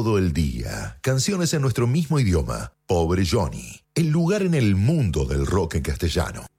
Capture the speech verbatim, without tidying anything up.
todo el día. Canciones en nuestro mismo idioma. Pobre Johnny. El lugar en el mundo del rock en castellano.